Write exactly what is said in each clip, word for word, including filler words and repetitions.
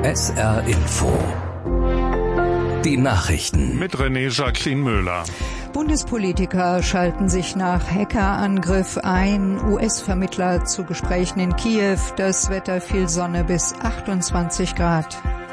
S R Info. Die Nachrichten. Mit René Jacqueline Müller. Bundespolitiker schalten sich nach Hackerangriff ein. U S-Vermittler zu Gesprächen in Kiew. Das Wetter viel Sonne bis achtundzwanzig Grad.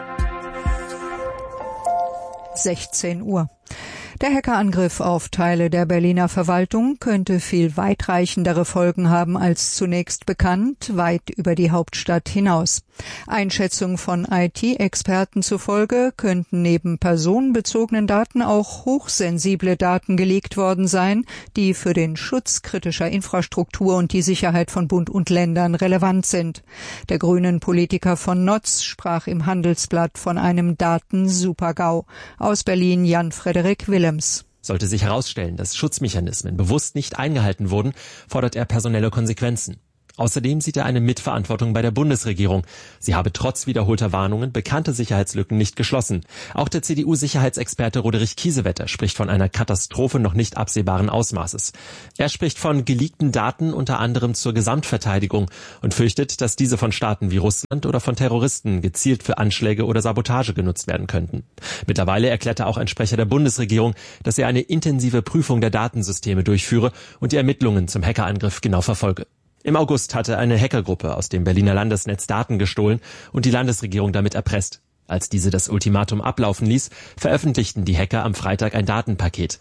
sechzehn Uhr. Der Hackerangriff auf Teile der Berliner Verwaltung könnte viel weitreichendere Folgen haben als zunächst bekannt, weit über die Hauptstadt hinaus. Einschätzung von I T-Experten zufolge könnten neben personenbezogenen Daten auch hochsensible Daten geleakt worden sein, die für den Schutz kritischer Infrastruktur und die Sicherheit von Bund und Ländern relevant sind. Der grünen Politiker von Notz sprach im Handelsblatt von einem Datensuper-GAU. Aus Berlin Jan-Frederik Willems. Sollte sich herausstellen, dass Schutzmechanismen bewusst nicht eingehalten wurden, fordert er personelle Konsequenzen. Außerdem sieht er eine Mitverantwortung bei der Bundesregierung. Sie habe trotz wiederholter Warnungen bekannte Sicherheitslücken nicht geschlossen. Auch der C D U-Sicherheitsexperte Roderich Kiesewetter spricht von einer Katastrophe noch nicht absehbaren Ausmaßes. Er spricht von geleakten Daten unter anderem zur Gesamtverteidigung und fürchtet, dass diese von Staaten wie Russland oder von Terroristen gezielt für Anschläge oder Sabotage genutzt werden könnten. Mittlerweile erklärte auch ein Sprecher der Bundesregierung, dass er eine intensive Prüfung der Datensysteme durchführe und die Ermittlungen zum Hackerangriff genau verfolge. Im August hatte eine Hackergruppe aus dem Berliner Landesnetz Daten gestohlen und die Landesregierung damit erpresst. Als diese das Ultimatum ablaufen ließ, veröffentlichten die Hacker am Freitag ein Datenpaket.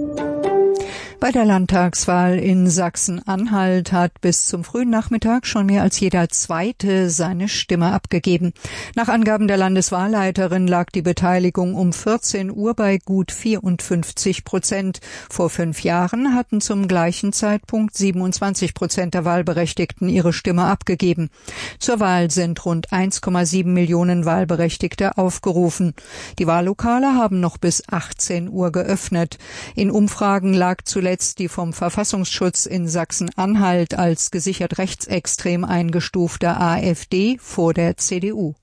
Bei der Landtagswahl in Sachsen-Anhalt hat bis zum frühen Nachmittag schon mehr als jeder Zweite seine Stimme abgegeben. Nach Angaben der Landeswahlleiterin lag die Beteiligung um vierzehn Uhr bei gut vierundfünfzig Prozent. Vor fünf Jahren hatten zum gleichen Zeitpunkt siebenundzwanzig Prozent der Wahlberechtigten ihre Stimme abgegeben. Zur Wahl sind rund eins Komma sieben Millionen Wahlberechtigte aufgerufen. Die Wahllokale haben noch bis achtzehn Uhr geöffnet. In Umfragen lag zuletzt die vom Verfassungsschutz in Sachsen-Anhalt als gesichert rechtsextrem eingestufte AfD vor der C D U.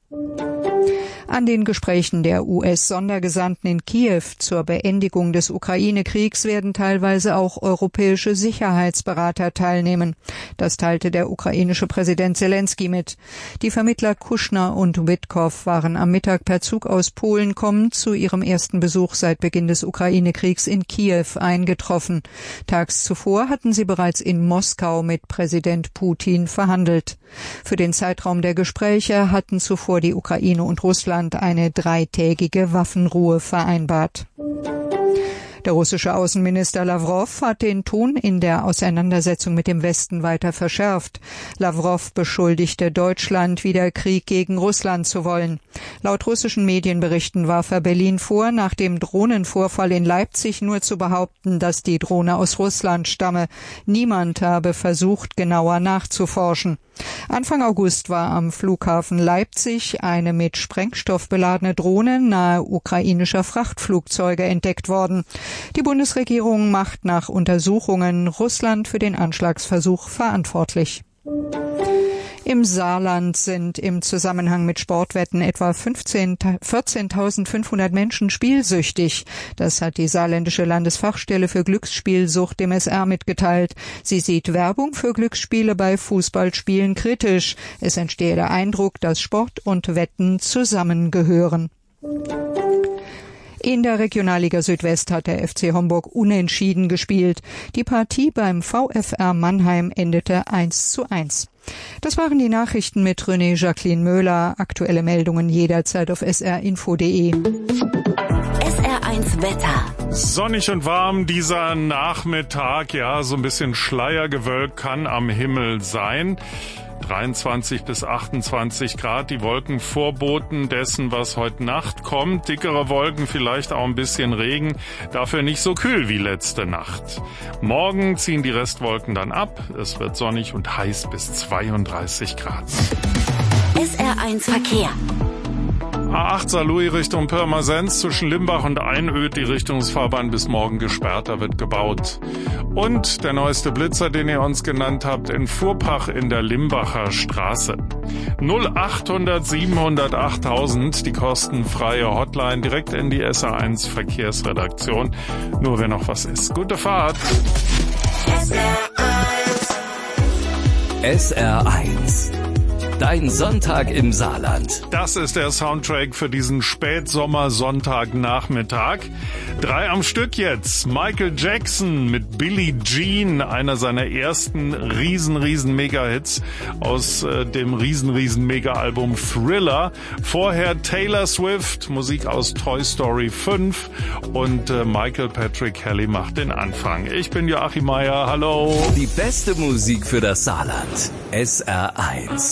An den Gesprächen der U S-Sondergesandten in Kiew zur Beendigung des Ukraine-Kriegs werden teilweise auch europäische Sicherheitsberater teilnehmen. Das teilte der ukrainische Präsident Zelensky mit. Die Vermittler Kushner und Witkow waren am Mittag per Zug aus Polen kommend zu ihrem ersten Besuch seit Beginn des Ukraine-Kriegs in Kiew eingetroffen. Tags zuvor hatten sie bereits in Moskau mit Präsident Putin verhandelt. Für den Zeitraum der Gespräche hatten zuvor die Ukraine und Russland eine dreitägige Waffenruhe vereinbart. Der russische Außenminister Lawrow hat den Ton in der Auseinandersetzung mit dem Westen weiter verschärft. Lawrow beschuldigte Deutschland, wieder Krieg gegen Russland zu wollen. Laut russischen Medienberichten warf er Berlin vor, nach dem Drohnenvorfall in Leipzig nur zu behaupten, dass die Drohne aus Russland stamme. Niemand habe versucht, genauer nachzuforschen. Anfang August war am Flughafen Leipzig eine mit Sprengstoff beladene Drohne nahe ukrainischer Frachtflugzeuge entdeckt worden. Die Bundesregierung macht nach Untersuchungen Russland für den Anschlagsversuch verantwortlich. Im Saarland sind im Zusammenhang mit Sportwetten etwa vierzehntausendfünfhundert Menschen spielsüchtig. Das hat die saarländische Landesfachstelle für Glücksspielsucht dem S R mitgeteilt. Sie sieht Werbung für Glücksspiele bei Fußballspielen kritisch. Es entstehe der Eindruck, dass Sport und Wetten zusammengehören. In der Regionalliga Südwest hat der F C Homburg unentschieden gespielt. Die Partie beim VfR Mannheim endete eins zu eins. Das waren die Nachrichten mit René Jacqueline Müller. Aktuelle Meldungen jederzeit auf s r info punkt d e. S R eins Wetter. Sonnig und warm dieser Nachmittag, ja, so ein bisschen Schleiergewölk kann am Himmel sein. dreiundzwanzig bis achtundzwanzig Grad, die Wolken vorboten dessen, was heute Nacht kommt. Dickere Wolken, vielleicht auch ein bisschen Regen, dafür nicht so kühl wie letzte Nacht. Morgen ziehen die Restwolken dann ab. Es wird sonnig und heiß bis zweiunddreißig Grad. S R eins Verkehr. A acht Saarlouis Richtung Pirmasens zwischen Limbach und Einöd, die Richtungsfahrbahn bis morgen gesperrt, da wird gebaut. Und der neueste Blitzer, den ihr uns genannt habt, in Fuhrpach in der Limbacher Straße. null achthundert siebenhundert achttausend, die kostenfreie Hotline direkt in die S R eins Verkehrsredaktion. Nur wenn noch was ist. Gute Fahrt! S R eins Dein Sonntag im Saarland. Das ist der Soundtrack für diesen Spätsommer-Sonntagnachmittag. Drei am Stück jetzt. Michael Jackson mit Billie Jean, einer seiner ersten riesen, riesen Mega-Hits aus äh, dem riesen, riesen Mega-Album Thriller. Vorher Taylor Swift, Musik aus Toy Story fünf und äh, Michael Patrick Kelly macht den Anfang. Ich bin Joachim Meier, hallo. Die beste Musik für das Saarland. S R eins.